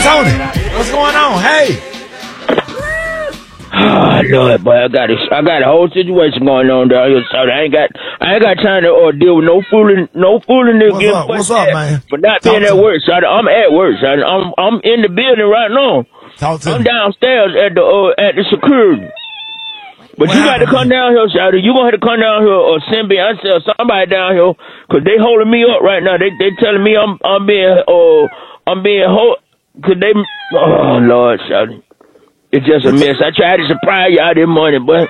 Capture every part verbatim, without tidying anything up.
Tony, what's going on? Hey. Oh Lord, boy, I got a, I got a whole situation going on down here, so I ain't got, I ain't got time to uh, deal with no fooling, no fooling. What's up? What's up, man? For not Talk being at me. work, so I'm at work, so I'm, I'm in the building right now. Talk to I'm me. downstairs at the, uh, at the security. But What you got to happened? come down here, Shawty. You gonna have to come down here or send me, I tell somebody down here, cause they holding me up right now. They, they telling me I'm, I'm being, uh, I'm being hold, cause they, oh Lord, Shawty. It's just a mess. I tried to surprise y'all this morning, but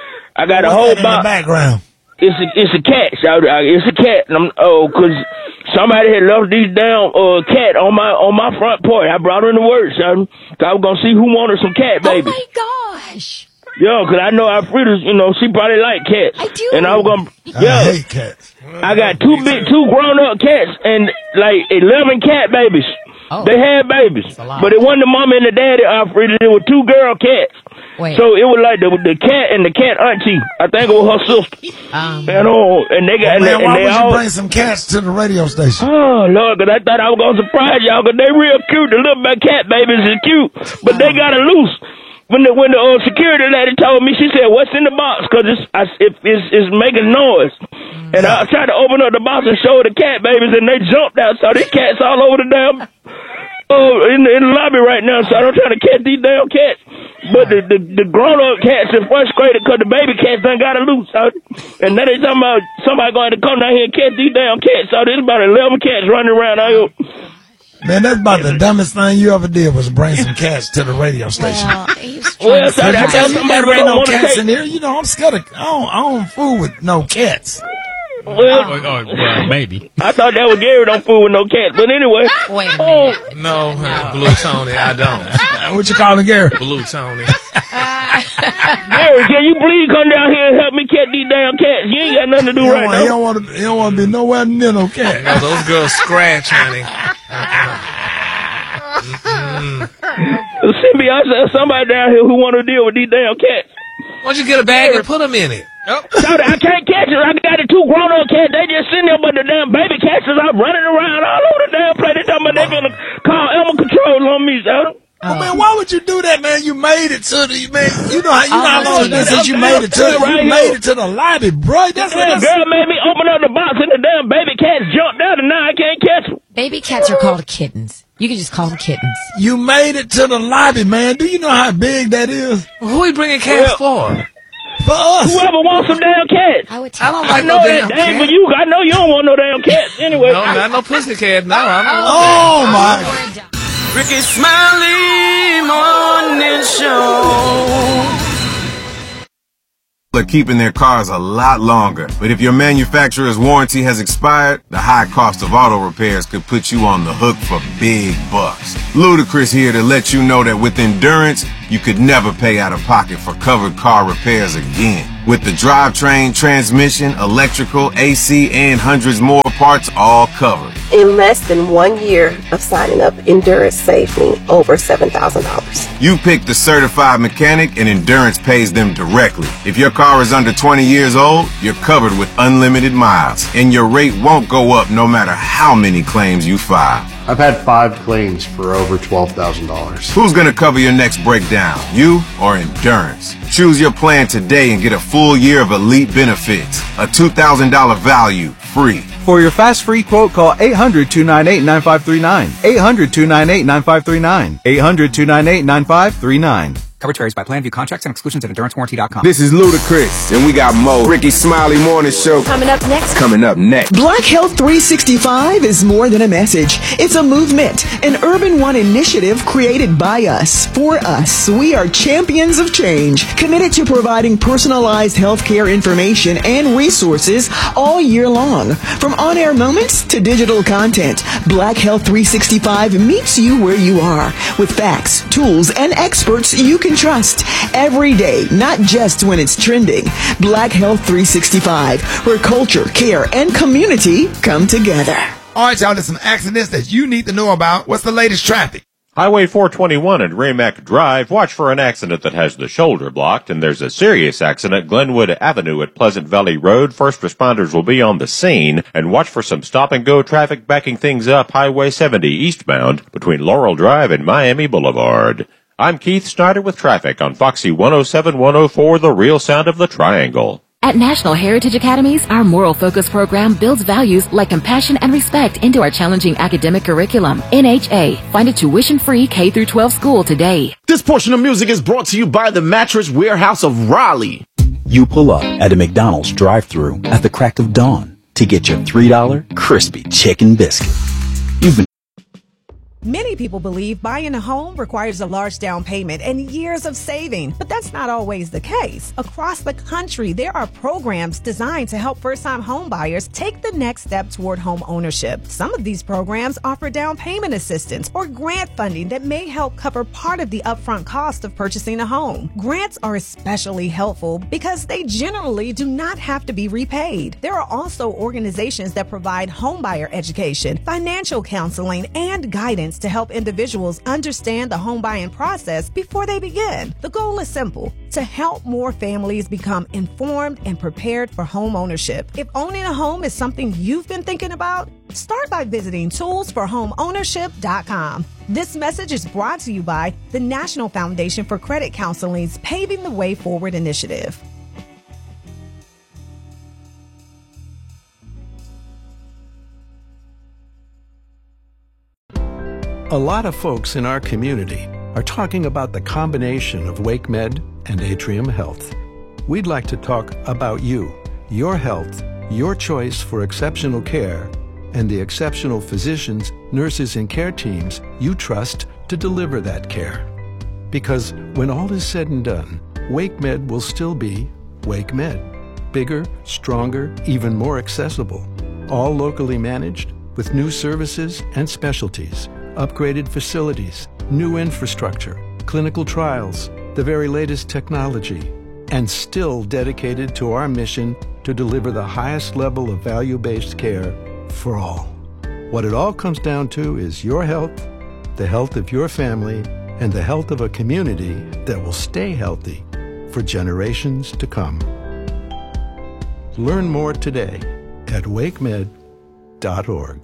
I got a What's whole that in the box. background? It's a, it's a cat, Shawty. It's a cat. And I'm, oh, cause somebody had left these damn, uh, cat on my, on my front porch. I brought her in the work, Shawty. Cause I was gonna see who wanted some cat babies. Oh my gosh. Yo, cause I know Alfreda's, you know, she probably like cats. I do. And I was gonna, I yo, hate cats. I got two big, two grown up cats and like eleven cat babies. Oh. They had babies, a lot. but it wasn't the mama and the daddy, Alfreda. It were two girl cats. Wait. So it was like the the cat and the cat auntie. I think it was her sister. Um, You know, and they got, Man, and, why they would you all. bring some cats to the radio station? Oh Lord, cause I thought I was gonna surprise y'all, cause they real cute. The little bit cat babies is cute, but they got it loose. When the when the uh, security lady told me, she said, "What's in the box?" Cause it's I, it, it's it's making noise. And I tried to open up the box and show the cat babies, and they jumped out. So these cats all over the damn oh in the, in the lobby right now. So I'm trying to catch these damn cats. But the the, the grown up cats are frustrated because the baby cats done got it loose. So, and now they talking about somebody going to come down here and catch these damn cats. So there's about eleven cats running around out here. Man, that's about the dumbest thing you ever did was bring some cats to the radio station. well, he's Well, trying to so I surprise tell You you. somebody never we bring don't no want to cats take. in here. You know, I'm scared of, I don't, I don't fool with no cats. Well, Oh, oh, well, maybe. I thought that was Gary don't fool with no cats. But anyway, Wait a oh, minute. No, Blue Tony, I don't. What you calling Gary? Blue Tony. Gary, can you please come down here and help me catch these damn cats? You ain't got nothing to do He don't, right want, he now. don't want to. He don't want to be nowhere near no cat. No, those girls scratch, honey. Send me out somebody down here who want to deal with these damn cats. Why don't you get a bag and put them in it? Oh. Shawty, I can't catch it. I got the two grown-up cats. They just sitting there, but the damn baby cats is out running around all over the damn place. They talking about they gonna call animal control on me, Shawty. Oh, man, why would you do that, man? You made it to the man. You know how you know how long it's been since you made it to the, you made it to the lobby, bro. That's Yeah, that's, girl made me open up the box and the damn baby cats jumped out, and now I can't catch them. Baby cats are called kittens. You can just call them kittens. you made it to the lobby, man. Do you know how big that is Who we bringing cats for? for us? Whoever wants some damn cats. I would I tell don't I like know no that. damn That ain't cat. for you. I know you don't want no damn cats. Anyway. No, not no pussycat. No, I don't. Oh my! Ricky Smiley Morning Show. Are keeping their cars a lot longer. But if your manufacturer's warranty has expired, the high cost of auto repairs could put you on the hook for big bucks. Ludacris here to let you know that with Endurance, you could never pay out of pocket for covered car repairs again. With the drivetrain, transmission, electrical, A C, and hundreds more parts all covered. In less than one year of signing up, Endurance saved me over seven thousand dollars. You pick the certified mechanic and Endurance pays them directly. If your car is under twenty years old, you're covered with unlimited miles, and your rate won't go up no matter how many claims you file. I've had five claims for over twelve thousand dollars. Who's gonna cover your next breakdown, you or Endurance? Choose your plan today and get a full year of elite benefits. A two thousand dollars value, free. For your fast free quote, call eight hundred, two nine eight, nine five three nine. eight hundred, two nine eight, nine five three nine. eight hundred, two nine eight, nine five three nine. Coverage varies by plan. View contracts and exclusions at endurance warranty dot com. This is Ludacris, and we got Mo. Ricky Smiley Morning Show. Coming up next. Coming up next. Black Health three sixty-five is more than a message. It's a movement, an Urban One initiative created by us, for us. We are champions of change, committed to providing personalized healthcare information and resources all year long. From on-air moments to digital content, Black Health three sixty-five meets you where you are with facts, tools, and experts you can trust every day, not just when it's trending. Black Health three sixty-five, where culture, care, and community come together. All right, y'all, there's some accidents that you need to know about. What's the latest traffic? Highway four twenty-one at Raymack Drive, watch for an accident that has the shoulder blocked, and there's a serious accident Glenwood Avenue at Pleasant Valley Road. First responders will be on the scene, and watch for some stop-and-go traffic backing things up Highway seventy eastbound between Laurel Drive and Miami Boulevard. I'm Keith Snyder with traffic on Foxy one oh seven point one oh four, the real sound of the Triangle. At National Heritage Academies, our Moral Focus program builds values like compassion and respect into our challenging academic curriculum. N H A. Find a tuition-free K through twelve school today. This portion of music is brought to you by the Mattress Warehouse of Raleigh. You pull up at a McDonald's drive-thru at the crack of dawn to get your three dollar crispy chicken biscuit. You've been Many people believe buying a home requires a large down payment and years of saving, but that's not always the case. Across the country, there are programs designed to help first-time home buyers take the next step toward home ownership. Some of these programs offer down payment assistance or grant funding that may help cover part of the upfront cost of purchasing a home. Grants are especially helpful because they generally do not have to be repaid. There are also organizations that provide homebuyer education, financial counseling, and guidance to help individuals understand the home buying process before they begin. The goal is simple: to help more families become informed and prepared for home ownership. If owning a home is something you've been thinking about, start by visiting tools for home ownership dot com. This message is brought to you by the National Foundation for Credit Counseling's Paving the Way Forward initiative. A lot of folks in our community are talking about the combination of WakeMed and Atrium Health. We'd like to talk about you, your health, your choice for exceptional care, and the exceptional physicians, nurses, and care teams you trust to deliver that care. Because when all is said and done, WakeMed will still be WakeMed. Bigger, stronger, even more accessible. All locally managed with new services and specialties. Upgraded facilities, new infrastructure, clinical trials, the very latest technology, and still dedicated to our mission to deliver the highest level of value-based care for all. What it all comes down to is your health, the health of your family, and the health of a community that will stay healthy for generations to come. Learn more today at wake med dot org.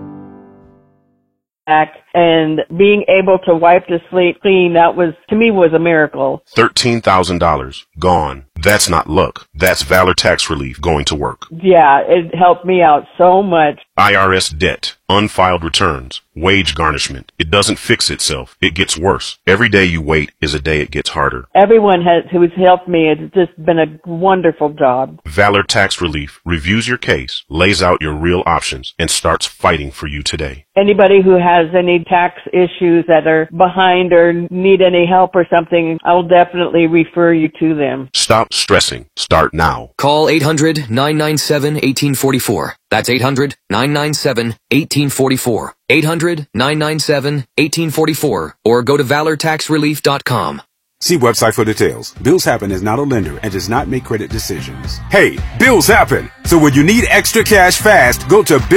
And being able to wipe the slate clean, that was, to me, was a miracle. thirteen thousand dollars gone. That's not luck. That's Valor Tax Relief going to work. Yeah, it helped me out so much. I R S debt, unfiled returns, wage garnishment. It doesn't fix itself. It gets worse. Every day you wait is a day it gets harder. Everyone has who's helped me, it's just been a wonderful job. Valor Tax Relief reviews your case, lays out your real options, and starts fighting for you today. Anybody who has any tax issues that are behind or need any help or something, I'll definitely refer you to them. Stop stressing. Start now. Call eight hundred, nine nine seven, one eight four four. That's eight hundred, nine nine seven, one eight four four. eight hundred, nine nine seven, one eight four four. Or go to valor tax relief dot com. See website for details. Bills Happen is not a lender and does not make credit decisions. Hey, bills happen! So when you need extra cash fast, go to